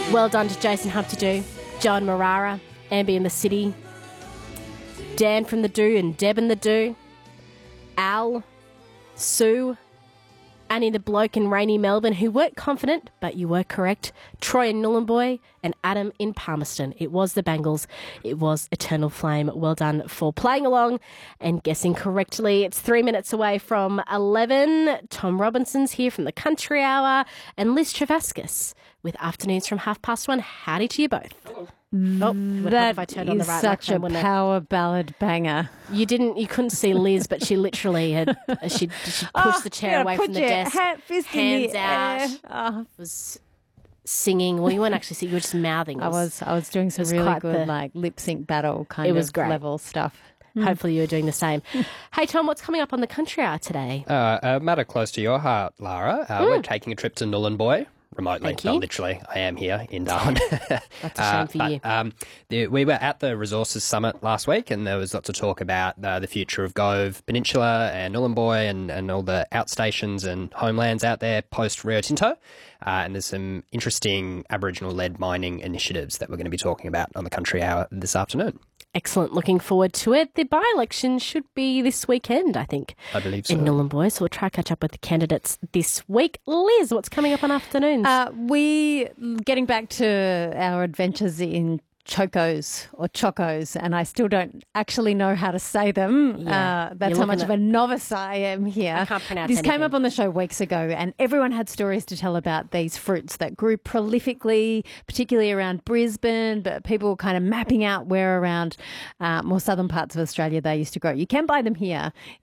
Well done to Jason Humpty-Doo, John Marara, Ambi in the City, Dan from the Do and Deb in the Do, Al, Sue, Annie the Bloke in rainy Melbourne, who weren't confident, but you were correct, Troy in Nhulunbuy, and Adam in Palmerston. It was the Bangles. It was Eternal Flame. Well done for playing along and guessing correctly. It's 3 minutes away from 11. Tom Robinson's here from the Country Hour, and Liz Travaskis with Afternoons from 1:30. Howdy to you both. Oh, That if I turned on the right such a microphone, wouldn't it? power ballad banger. You couldn't see Liz, but she literally had, she pushed the chair away from the desk, hands out, was singing. Well, you weren't actually singing, you were just mouthing. I was doing some really good lip sync battle kind of level stuff. Hopefully you were doing the same. Hey, Tom, what's coming up on the Country Hour today? A matter close to your heart, Lara. We're taking a trip to Nhulunbuy. Remotely. Thank you. No, literally, I am here in Darwin. That's a shame for you. We were at the Resources Summit last week, and there was lots of talk about the future of Gove Peninsula and Nhulunbuy and all the outstations and homelands out there post Rio Tinto. And there's some interesting Aboriginal-led mining initiatives that we're going to be talking about on the Country Hour this afternoon. Excellent. Looking forward to it. The by-election should be this weekend, I think. I believe so. In Nhulunbuy, so we'll try to catch up with the candidates this week. Liz, what's coming up on afternoons? We getting back to our adventures in Chocos or Chocos, and I still don't actually know how to say them. Yeah. That's how much of a novice I am here. I can't pronounce This came anything. up on the show weeks ago, and everyone had stories to tell about these fruits that grew prolifically, particularly around Brisbane, but people were kind of mapping out where around more southern parts of Australia they used to grow. You can buy them here